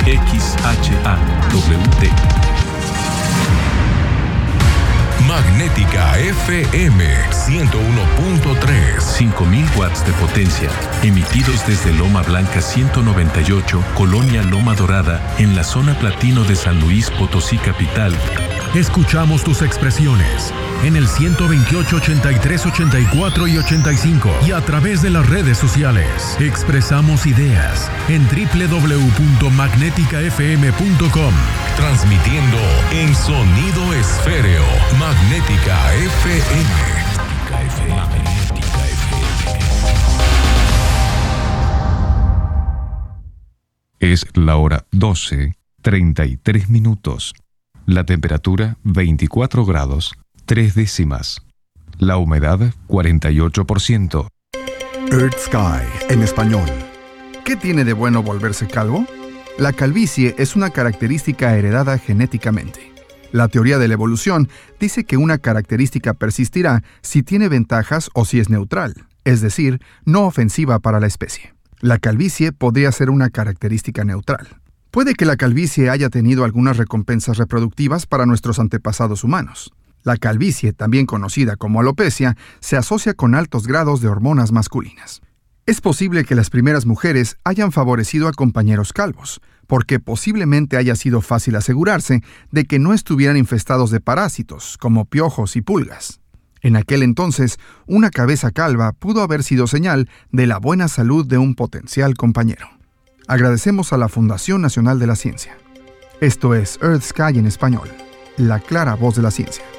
Magnética FM 101.3. 5000 watts de potencia, emitidos desde Loma Blanca 198, Colonia Loma Dorada, en la zona platino de San Luis Potosí capital. Escuchamos tus expresiones en el 128, 83, 84 y 85 y a través de las redes sociales. Expresamos ideas en www.magneticafm.com. Transmitiendo en sonido esféreo. Magnética FM. Es la hora 12:33. La temperatura 24 grados 3 décimas. La humedad 48%. Earth Sky en español. ¿Qué tiene de bueno volverse calvo? La calvicie es una característica heredada genéticamente. La teoría de la evolución dice que una característica persistirá si tiene ventajas o si es neutral, es decir, no ofensiva para la especie. La calvicie podría ser una característica neutral. Puede que la calvicie haya tenido algunas recompensas reproductivas para nuestros antepasados humanos. La calvicie, también conocida como alopecia, se asocia con altos grados de hormonas masculinas. Es posible que las primeras mujeres hayan favorecido a compañeros calvos, porque posiblemente haya sido fácil asegurarse de que no estuvieran infestados de parásitos, como piojos y pulgas. En aquel entonces, una cabeza calva pudo haber sido señal de la buena salud de un potencial compañero. Agradecemos a la Fundación Nacional de la Ciencia. Esto es Earth Sky en español, la clara voz de la ciencia.